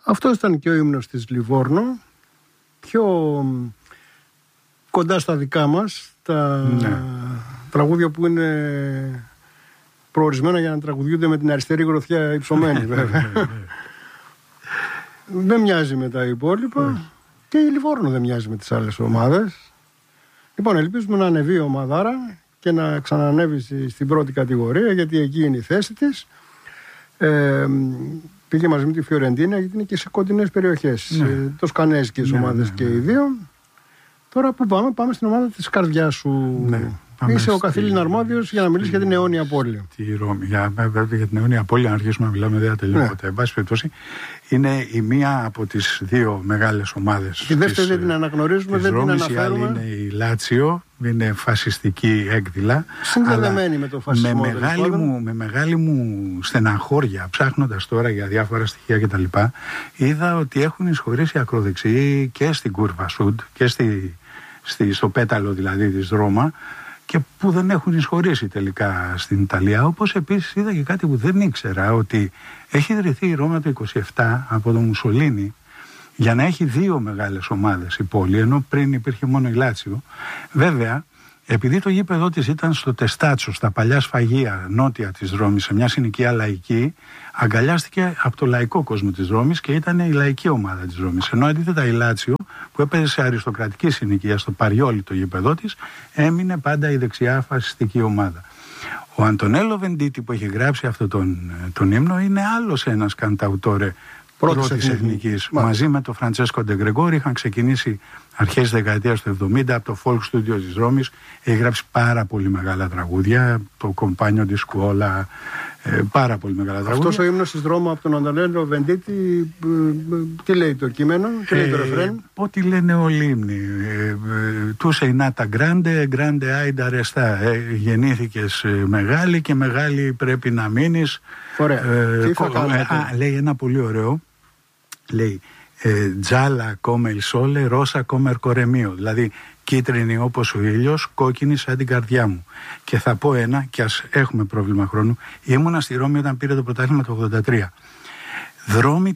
Αυτό ήταν και ο ύμνος της Λιβόρνο, πιο κοντά στα δικά μας, τα τραγούδια που είναι προορισμένα για να τραγουδιούνται με την αριστερή γροθιά υψωμένη βέβαια. Δεν μοιάζει με τα υπόλοιπα και η Λιβόρνο δεν μοιάζει με τις άλλες ομάδες. Λοιπόν, ελπίζουμε να ανεβεί η ομαδάρα και να ξανανεύει στην πρώτη κατηγορία, γιατί εκεί είναι η θέση της. Πήγε μαζί με τη Φιωρεντίνα, γιατί είναι και σε κοντινές περιοχές. Τοσκανέζικες ομάδες και οι δύο. Τώρα που πάμε στην ομάδα της καρδιάς σου. Είσαι ο καθήλυνα αρμόδιος για να μιλήσεις για την Αιώνια Πόλη. Τη Ρώμη. Για την Αιώνια Πόλη, αν αρχίσουμε να μιλάμε, δεν θα τελειώνει ποτέ. Εν πάση περιπτώσει, είναι η μία από τις δύο μεγάλες ομάδες. Τη δεύτερη δεν την αναγνωρίζουμε, δεν την αναφέρουμε. Η άλλη είναι η Λάτσιο, είναι φασιστική έκδηλα. Συνδεδεμένη με το φασισμό. Με μεγάλη μου στεναχώρια, ψάχνοντας τώρα για διάφορα στοιχεία κτλ., είδα ότι έχουν εισχωρήσει ακροδεξιοί και στην Κούρβα Σουντ και στο πέταλο δηλαδή της Ρώμα, και που δεν έχουν εισχωρήσει τελικά στην Ιταλία. Όπως επίσης είδα και κάτι που δεν ήξερα, ότι έχει ιδρυθεί η Ρώμα το 27 από τον Μουσολίνι για να έχει δύο μεγάλες ομάδες η πόλη, ενώ πριν υπήρχε μόνο η Λάτσιο. Βέβαια, επειδή το γήπεδο της ήταν στο Τεστάτσο, στα παλιά σφαγεία νότια της Ρώμης, σε μια συνοικία λαϊκή, αγκαλιάστηκε από το λαϊκό κόσμο της Ρώμης και ήταν η λαϊκή ομάδα της Ρώμης. Ενώ αντίθετα η Λάτσιο, που έπαιζε σε αριστοκρατική συνοικία, στο Παριόλι το γήπεδό της, έμεινε πάντα η δεξιά φασιστική ομάδα. Ο Αντωνέλο Βεντίτη, που έχει γράψει αυτόν τον ύμνο, είναι άλλος ένας κανταουτόρε πρώτης εθνικής. Μαζί με τον Φραντσέσκο Ντεγκρεγόρη είχαν ξεκινήσει αρχές της δεκαετίας του 70 από το Folk Studio της Ρώμης. Έχει γράψει πάρα πολύ μεγάλα τραγούδια, το Κομπάνιο τη Σκουόλα, πάρα πολύ μεγάλα τραγούδια. Αυτός ο ύμνος της Ρώμα από τον Αντωνέλο Βεντίτη, τι λέει το κείμενο, τι λέει το ρεφρέν? Ό,τι λένε όλοι οι ύμνοι. Του σεϊνάτα γκράντε, γκράντε άιντα ρεστά. Γεννήθηκες μεγάλη και μεγάλη πρέπει να μείνεις. Ωραία. Τι θα κάνουμε? Λέει ένα πολύ ωραίο. Λέει τζάλα κόμε il sole, ρώσα κόμε κορεμίο. Δηλαδή κίτρινη όπως ο ήλιος, κόκκινη σαν την καρδιά μου. Και θα πω ένα, και ας έχουμε πρόβλημα χρόνου. Ήμουνα στη Ρώμη όταν πήρε το πρωτάθλημα το 83. Δρόμοι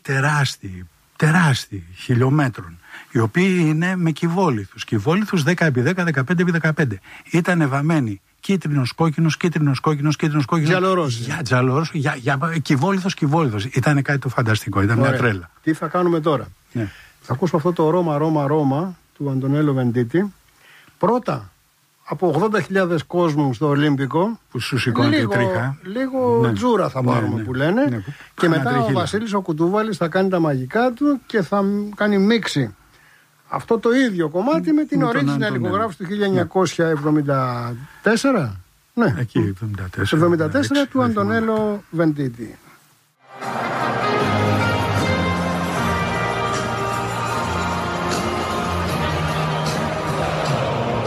τεράστιοι, χιλιόμετρων, οι οποίοι είναι με κυβόλιθους 10x10, 15x15. Ήταν βαμμένοι κίτρινος, κόκκινος. Κυβόλιθος. Ήταν κάτι το φανταστικό, ήταν μια τρέλα. Τι θα κάνουμε τώρα? Θα ακούσουμε αυτό το Ρώμα του Αντωνέλο Βεντίτη. Πρώτα από 80.000 κόσμου στο Ολύμπικο, που σου σηκώνει τη τρίχα. Λίγο τζούρα θα πάρουμε που λένε. Και μετά ο Βασίλης ο Κουτούβαλης θα κάνει τα μαγικά του και θα κάνει μίξη αυτό το ίδιο κομμάτι με την original ηχογράφηση του 1974. Εκεί 74 του Αντωνέλο Βεντίτη.